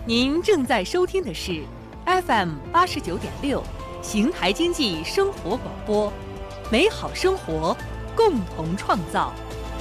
您正在收听的是 FM 89.6邢台经济生活广播，美好生活，共同创造。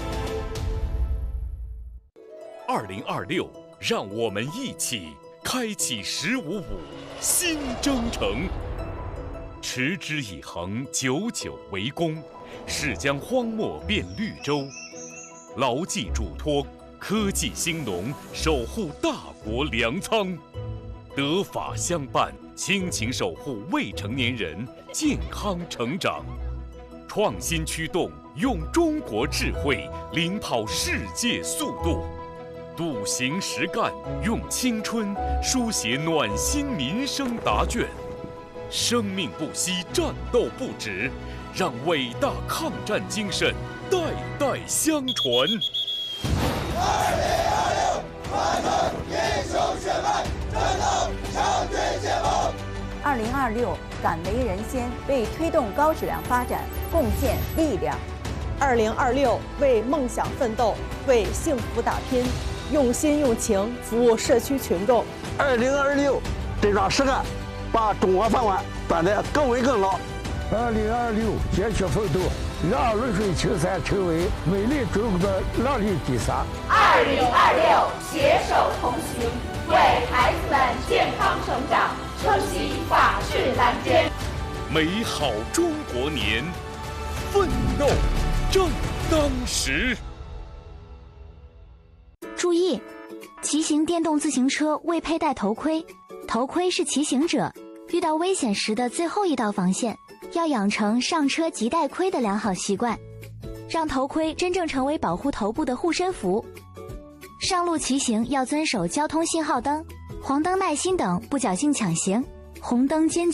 2026，让我们一起开启“15+5”新征程，持之以恒，久久为功，是将荒漠变绿洲，牢记嘱托，科技兴农，守护大国粮仓，德法相伴，亲情守护未成年人健康成长，创新驱动，用中国智慧领跑世界速度，笃行实干，用青春书写暖心民生答卷，生命不息，战斗不止，让伟大抗战精神代代相传。 2026，完成英雄血脉，战斗强军解放。 2026，敢为人先，为推动高质量发展贡献力量。 2026，为梦想奋斗，为幸福打拼，用心用情服务社区群众。 2026，真抓实干，把中国饭碗端得更稳更牢。 2026，坚决奋斗，让泸水青山成为美丽中国的浪丽第三。 2026，携手同行，为孩子们健康成长撑起法治蓝天。 美好中国年，奋斗正当时。 注意，骑行电动自行车未佩戴头盔，头盔是骑行者遇到危险时的最后一道防线。要养成上车即戴盔的良好习惯，让头盔真正成为保护头部的护身符。上路骑行要遵守交通信号灯、黄灯耐心等，不侥幸抢行，红灯坚决